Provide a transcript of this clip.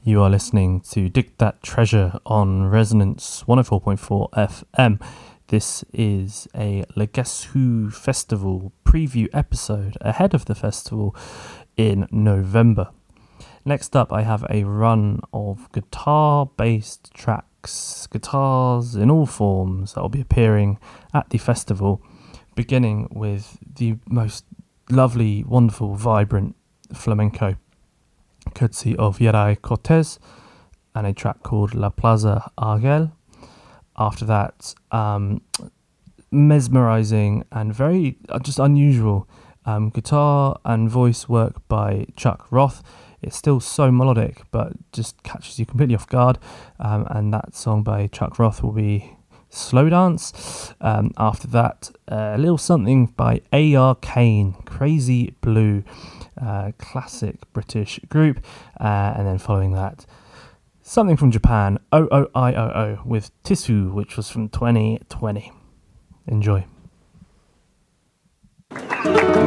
You are listening to Dig That Treasure on Resonance 104.4 FM. This is a Legacy Festival preview episode ahead of the festival in November. Next up, I have a run of guitar-based tracks, guitars in all forms that will be appearing at the festival, beginning with the most lovely, wonderful, vibrant flamenco, courtesy of Yeray Cortez, and a track called La Plaza Argel. After that, mesmerizing and very just unusual guitar and voice work by Chuck Roth. It's still so melodic, but just catches you completely off guard. And that song by Chuck Roth will be Slow Dance. After that, a little something by A.R. Kane, Crazy Blue, classic British group. And then following that, something from Japan, OOIOO with Tissue, which was from 2020. Enjoy.